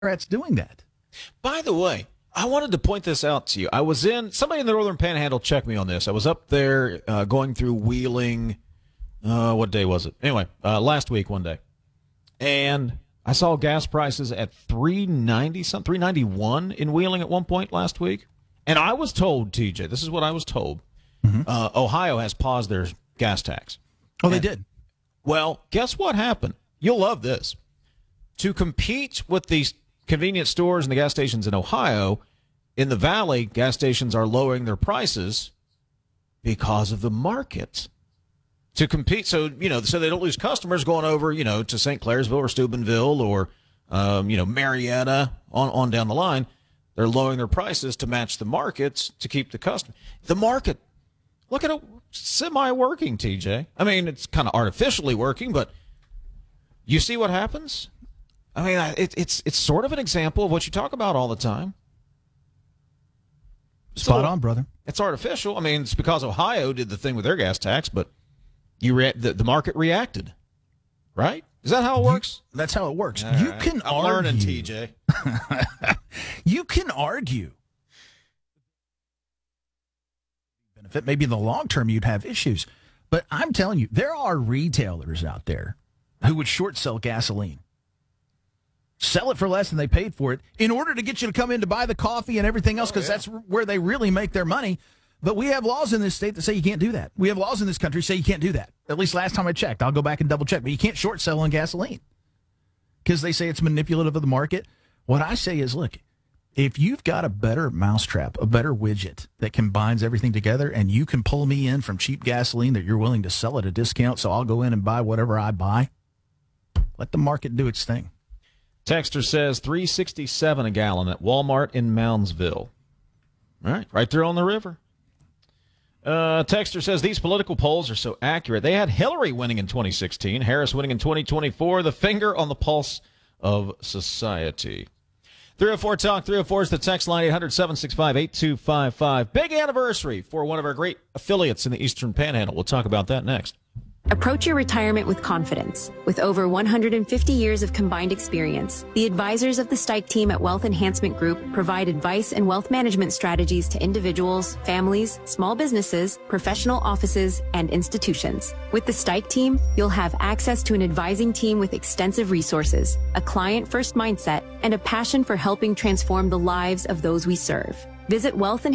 Democrats doing that. By the way, I wanted to point this out to you. Somebody in the Northern Panhandle checked me on this. I was up there going through Wheeling. What day was it? Anyway, last week, one day. And I saw gas prices at $3.91 in Wheeling at one point last week. And I was told, TJ, this is what I was told, Ohio has paused their gas tax. Oh, they did? Well, guess what happened? You'll love this. To compete with these convenience stores and the gas stations in Ohio, in the Valley, gas stations are lowering their prices because of the market. To compete, so they don't lose customers going over, to St. Clairsville or Steubenville or, Marietta on down the line. They're lowering their prices to match the markets to keep the customer. The market, look at it, semi-working, TJ. I mean, it's kind of artificially working, but you see what happens? I mean, it's sort of an example of what you talk about all the time. Spot on, brother. It's artificial. I mean, it's because Ohio did the thing with their gas tax, but the market reacted, right? Is that how it works? That's how it works. I'm learning, TJ. You can argue. Benefit, maybe in the long term you'd have issues. But I'm telling you, there are retailers out there who would short sell gasoline. Sell it for less than they paid for it in order to get you to come in to buy the coffee and everything else, because that's where they really make their money. But we have laws in this state that say you can't do that. We have laws in this country that say you can't do that. At least last time I checked. I'll go back and double check. But you can't short sell on gasoline because they say it's manipulative of the market. What I say is, look, if you've got a better mousetrap, a better widget that combines everything together, and you can pull me in from cheap gasoline that you're willing to sell at a discount, so I'll go in and buy whatever I buy, let the market do its thing. Texter says $3.67 a gallon at Walmart in Moundsville. All right there on the river. Texter says these political polls are so accurate. They had Hillary winning in 2016, Harris winning in 2024. The finger on the pulse of society. 304 Talk 304 is the text line, 800-765-8255. Big anniversary for one of our great affiliates in the Eastern Panhandle. We'll talk about that next. Approach your retirement with confidence. With over 150 years of combined experience, the advisors of the Stike team at Wealth Enhancement Group provide advice and wealth management strategies to individuals, families, small businesses, professional offices, and institutions. With the Stike team, you'll have access to an advising team with extensive resources, a client-first mindset, and a passion for helping transform the lives of those we serve. Visit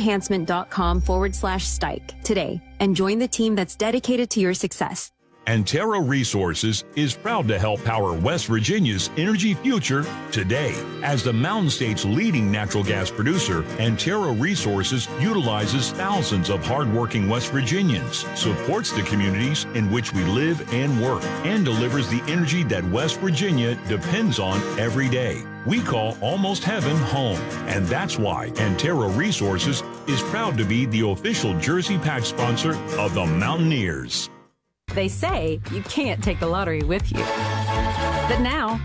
wealthenhancement.com/Stike today and join the team that's dedicated to your success. Antero Resources is proud to help power West Virginia's energy future today. As the Mountain State's leading natural gas producer, Antero Resources utilizes thousands of hardworking West Virginians, supports the communities in which we live and work, and delivers the energy that West Virginia depends on every day. We call Almost Heaven home, and that's why Antero Resources is proud to be the official Jersey Patch sponsor of the Mountaineers. They say you can't take the lottery with you. But now,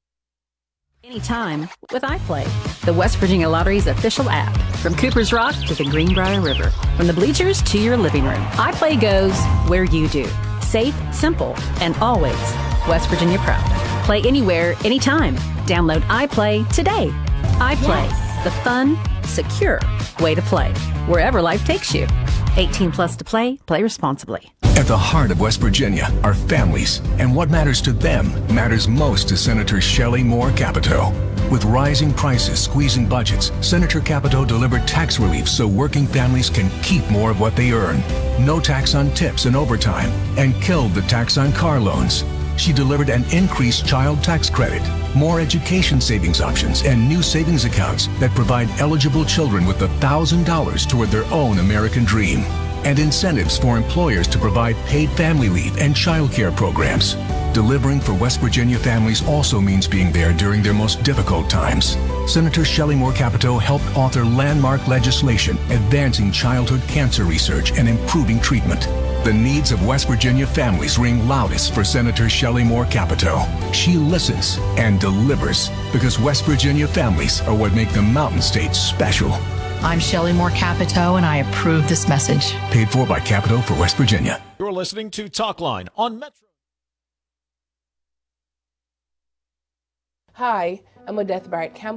anytime with iPlay, the West Virginia Lottery's official app. From Cooper's Rock to the Greenbrier River, from the bleachers to your living room, iPlay goes where you do. Safe, simple, and always West Virginia proud. Play anywhere, anytime. Download iPlay today. iPlay, the fun, secure way to play, wherever life takes you. 18 plus to play. Play responsibly. At the heart of West Virginia are families, and what matters to them matters most to Senator Shelley Moore Capito. With rising prices squeezing budgets, Senator Capito delivered tax relief so working families can keep more of what they earn. No tax on tips and overtime, and killed the tax on car loans. She delivered an increased child tax credit, more education savings options, and new savings accounts that provide eligible children with $1,000 toward their own American dream, and incentives for employers to provide paid family leave and child care programs. Delivering for West Virginia families also means being there during their most difficult times. Senator Shelley Moore Capito helped author landmark legislation advancing childhood cancer research and improving treatment. The needs of West Virginia families ring loudest for Senator Shelley Moore Capito. She listens and delivers because West Virginia families are what make the Mountain State special. I'm Shelley Moore Capito, and I approve this message. Paid for by Capito for West Virginia. You're listening to Talkline on Metro. Hi, I'm Odette Barrett,